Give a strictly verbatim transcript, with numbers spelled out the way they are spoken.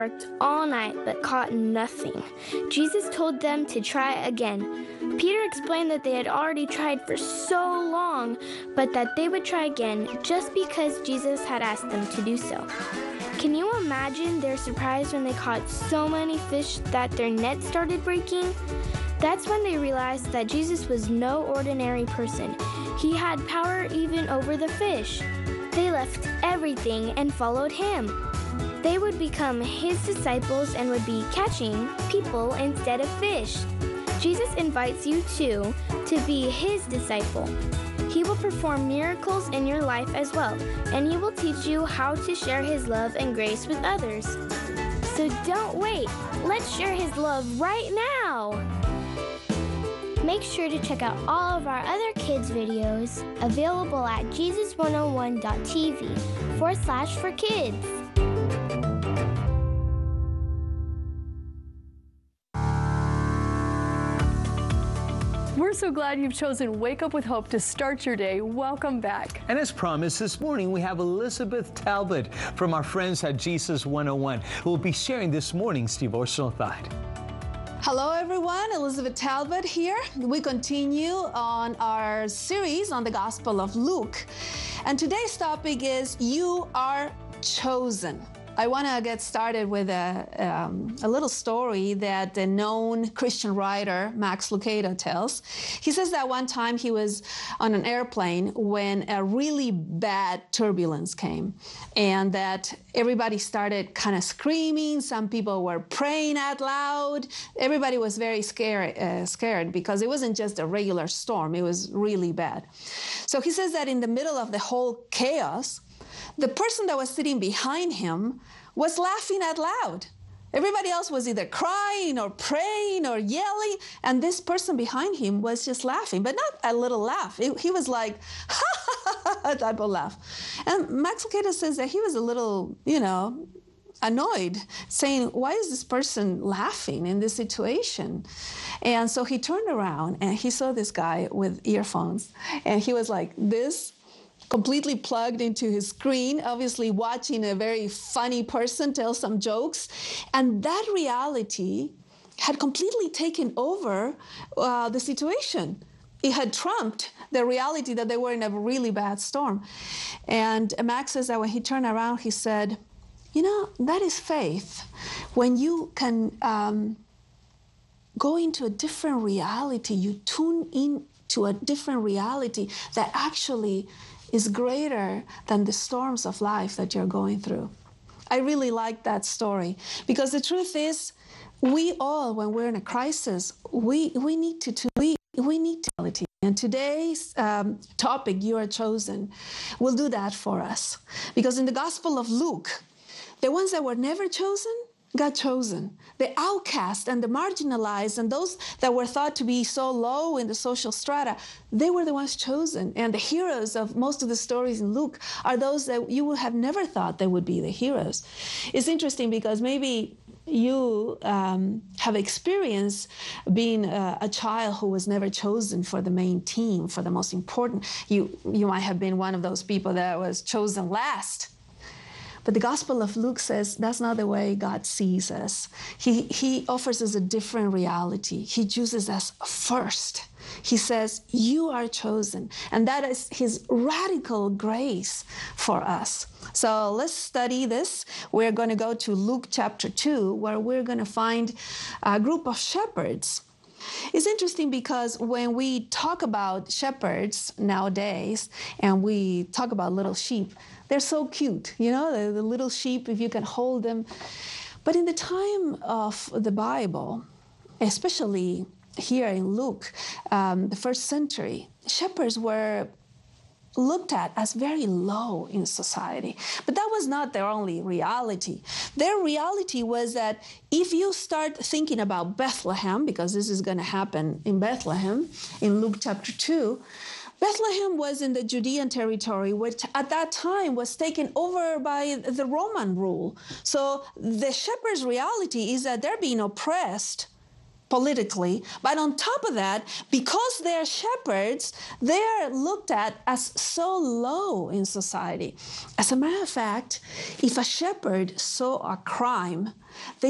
worked all night but caught nothing. Jesus told them to try again. Peter explained that they had already tried for so long, but that they would try again just because Jesus had asked them to do so. Can you imagine their surprise when they caught so many fish that their net started breaking? That's when they realized that Jesus was no ordinary person. He had power even over the fish. They left everything and followed him. They would become his disciples and would be catching people instead of fish. Jesus invites you too to be his disciple. He will perform miracles in your life as well, and he will teach you how to share his love and grace with others. So don't wait. Let's share his love right now. Make sure to check out all of our other kids videos available at jesus one oh one dot t v forward slash for kids. We're so glad you've chosen Wake Up with Hope to start your day. Welcome back. And as promised, this morning we have Elizabeth Talbot from our friends at Jesus one oh one who will be sharing this morning's devotional thought. Hello everyone, Elizabeth Talbot here. We continue on our series on the Gospel of Luke. And today's topic is You Are Chosen. I want to get started with a, um, a little story that the known Christian writer Max Lucado tells. He says that one time he was on an airplane when a really bad turbulence came, and that everybody started kind of screaming. Some people were praying out loud. Everybody was very scared, uh, scared because it wasn't just a regular storm. It was really bad. So he says that in the middle of the whole chaos, the person that was sitting behind him was laughing out loud. Everybody else was either crying or praying or yelling, and this person behind him was just laughing, but not a little laugh. It, he was like, ha ha ha ha, type of laugh. And Max Lucado says that he was a little, you know, annoyed, saying, why is this person laughing in this situation? And so he turned around and he saw this guy with earphones, and he was like this, completely plugged into his screen, obviously watching a very funny person tell some jokes. And that reality had completely taken over uh, the situation. It had trumped the reality that they were in a really bad storm. And Max says that when he turned around, he said, you know, that is faith. When you can um, go into a different reality, you tune in to a different reality that actually is greater than the storms of life that you're going through. I really like that story because the truth is, we all, when we're in a crisis, we, we need to, to we, we need to. And today's um, topic, You Are Chosen, will do that for us. Because in the Gospel of Luke, the ones that were never chosen got chosen. The outcast and the marginalized and those that were thought to be so low in the social strata, they were the ones chosen. And the heroes of most of the stories in Luke are those that you would have never thought they would be the heroes. It's interesting because maybe you um, have experienced being a, a child who was never chosen for the main team, for the most important. You, you might have been one of those people that was chosen last. But the Gospel of Luke says that's not the way God sees us. He, he offers us a different reality. He chooses us first. He says, you are chosen. And that is his radical grace for us. So let's study this. We're going to go to Luke chapter two, where we're going to find a group of shepherds. It's interesting because when we talk about shepherds nowadays, and we talk about little sheep, they're so cute, you know, the, the little sheep, if you can hold them. But in the time of the Bible, especially here in Luke, um, the first century, shepherds were looked at as very low in society. But that was not their only reality. Their reality was that if you start thinking about Bethlehem, because this is going to happen in Bethlehem, in Luke chapter two, Bethlehem was in the Judean territory, which at that time was taken over by the Roman rule. So the shepherd's reality is that they're being oppressed politically, but on top of that, because they're shepherds, they're looked at as so low in society. As a matter of fact, if a shepherd saw a crime, they